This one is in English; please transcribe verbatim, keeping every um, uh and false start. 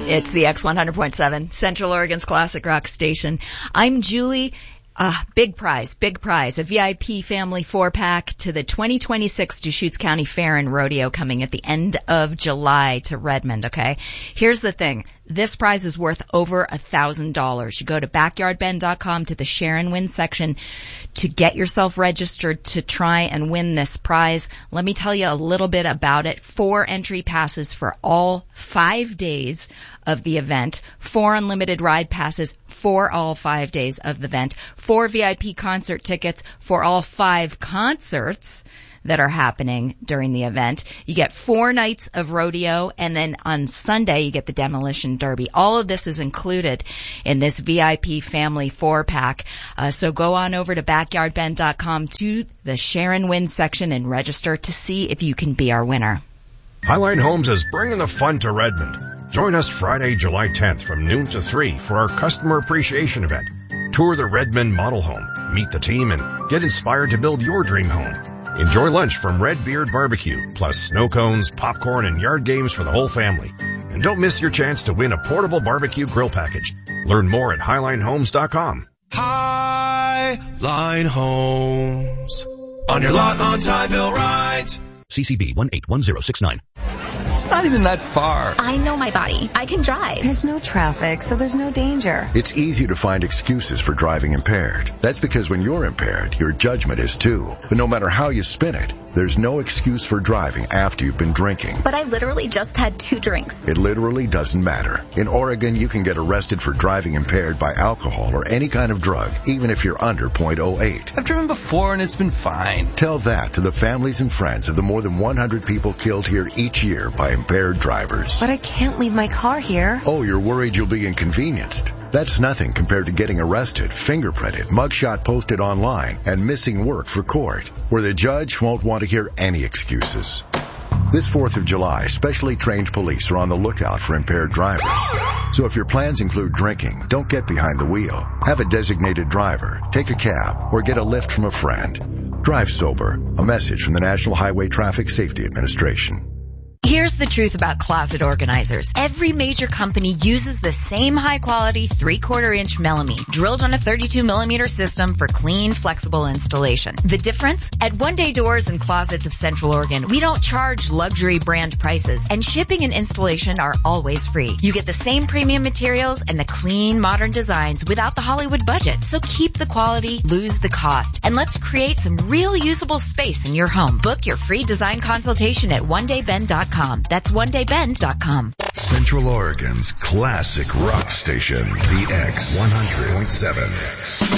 It's the X one hundred point seven, Central Oregon's classic rock station. I'm Julie. Uh, big prize, big prize, a V I P family four-pack to the twenty twenty-six Deschutes County Fair and Rodeo coming at the end of July to Redmond, okay? Here's the thing. This prize is worth over a thousand dollars. You go to backyard bend dot com to the share and win section to get yourself registered to try and win this prize. Let me tell you a little bit about it. Four entry passes for all five days of the event, four unlimited ride passes for all five days of the event, four V I P concert tickets for all five concerts that are happening during the event. You get four nights of rodeo, and then on Sunday you get the Demolition Derby. All of this is included in this V I P family four-pack. Uh, so go on over to backyard bend dot com to the share and win section and register to see if you can be our winner. Highline Homes is bringing the fun to Redmond. Join us Friday, July tenth from noon to three for our customer appreciation event. Tour the Redmond Model Home, meet the team, and get inspired to build your dream home. Enjoy lunch from Red Beard Barbecue, plus snow cones, popcorn, and yard games for the whole family. And don't miss your chance to win a portable barbecue grill package. Learn more at highline homes dot com. Highline Homes. On your lot on Tyville Right. C C B one eight one zero six nine. It's not even that far. I know my body. I can drive. There's no traffic, so there's no danger. It's easy to find excuses for driving impaired. That's because when you're impaired, your judgment is too. But no matter how you spin it, there's no excuse for driving after you've been drinking. But I literally just had two drinks. It literally doesn't matter. In Oregon, you can get arrested for driving impaired by alcohol or any kind of drug, even if you're under point oh eight. I've driven before and it's been fine. Tell that to the families and friends of the more than one hundred people killed here each year by impaired drivers. But I can't leave my car here. Oh, you're worried you'll be inconvenienced. That's nothing compared to getting arrested, fingerprinted, mugshot posted online, and missing work for court, where the judge won't want to hear any excuses. This fourth of July, specially trained police are on the lookout for impaired drivers. So if your plans include drinking, don't get behind the wheel. Have a designated driver, take a cab, or get a lift from a friend. Drive sober. A message from the National Highway Traffic Safety Administration. Here's the truth about closet organizers. Every major company uses the same high-quality three-quarter inch Melamine, drilled on a thirty-two millimeter system for clean, flexible installation. The difference? At One Day Doors and Closets of Central Oregon, we don't charge luxury brand prices, and shipping and installation are always free. You get the same premium materials and the clean, modern designs without the Hollywood budget. So keep the quality, lose the cost, and let's create some real usable space in your home. Book your free design consultation at one day bend dot com. That's one day bend dot com. Central Oregon's classic rock station, the X one hundred point seven.